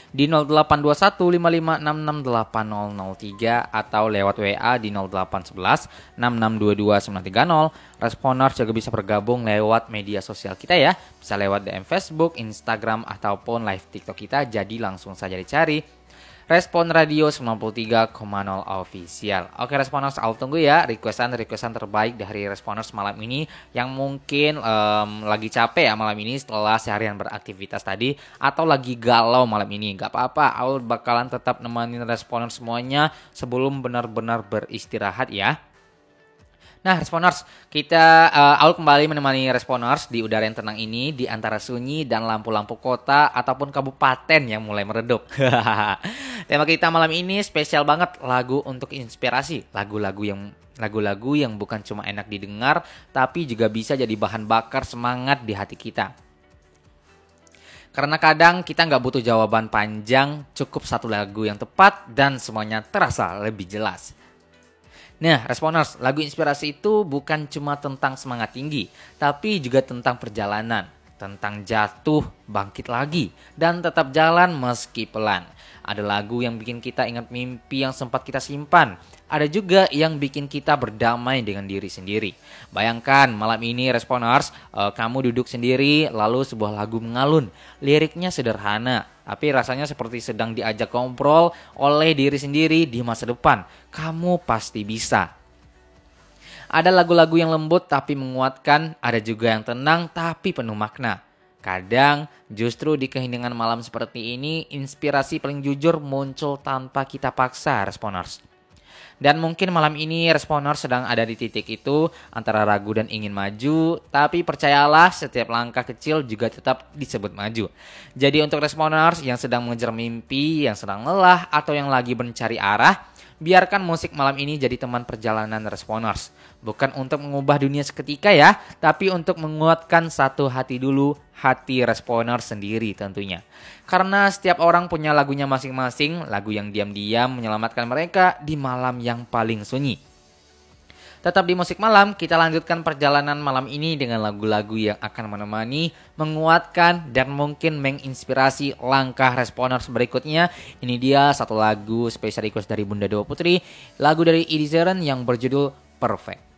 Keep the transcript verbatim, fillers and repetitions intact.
di nol delapan dua satu lima lima enam enam delapan nol nol tiga atau lewat W A di nol delapan satu satu enam enam dua dua sembilan tiga nol. Responers juga bisa bergabung lewat media sosial kita ya. Bisa lewat D M Facebook, Instagram, ataupun live TikTok kita. Jadi langsung saja dicari Respon Radio sembilan puluh tiga koma nol Official. Oke Responers, aku tunggu ya requestan-requestan terbaik dari Responers malam ini yang mungkin um, lagi capek ya malam ini setelah seharian beraktivitas tadi, atau lagi galau malam ini. Gak apa-apa, aku bakalan tetap nemenin Responers semuanya sebelum benar-benar beristirahat ya. Nah Responers, kita uh, Aul kembali menemani Responers di udara yang tenang ini, di antara sunyi dan lampu-lampu kota ataupun kabupaten yang mulai meredup. Tema kita malam ini spesial banget, lagu untuk inspirasi, lagu-lagu yang lagu-lagu yang bukan cuma enak didengar, tapi juga bisa jadi bahan bakar semangat di hati kita. Karena kadang kita nggak butuh jawaban panjang, cukup satu lagu yang tepat dan semuanya terasa lebih jelas. Nah, Responers, lagu inspirasi itu bukan cuma tentang semangat tinggi, tapi juga tentang perjalanan, tentang jatuh, bangkit lagi, dan tetap jalan meski pelan. Ada lagu yang bikin kita ingat mimpi yang sempat kita simpan. Ada juga yang bikin kita berdamai dengan diri sendiri. Bayangkan malam ini Responers, uh, kamu duduk sendiri lalu sebuah lagu mengalun. Liriknya sederhana, tapi rasanya seperti sedang diajak ngobrol oleh diri sendiri di masa depan. Kamu pasti bisa. Ada lagu-lagu yang lembut tapi menguatkan, ada juga yang tenang tapi penuh makna. Kadang justru di keheningan malam seperti ini, inspirasi paling jujur muncul tanpa kita paksa Responers. Dan mungkin malam ini Responers sedang ada di titik itu, antara ragu dan ingin maju, tapi percayalah setiap langkah kecil juga tetap disebut maju. Jadi untuk Responers yang sedang mengejar mimpi, yang sedang lelah, atau yang lagi mencari arah, biarkan musik malam ini jadi teman perjalanan Responers. Bukan untuk mengubah dunia seketika ya, tapi untuk menguatkan satu hati dulu, hati Responers sendiri tentunya. Karena setiap orang punya lagunya masing-masing, lagu yang diam-diam menyelamatkan mereka di malam yang paling sunyi. Tetap di musik malam, kita lanjutkan perjalanan malam ini dengan lagu-lagu yang akan menemani, menguatkan, dan mungkin menginspirasi langkah Responers berikutnya. Ini dia satu lagu spesial request dari Bunda Dewa Putri, lagu dari Ed Sheeran yang berjudul Perfect.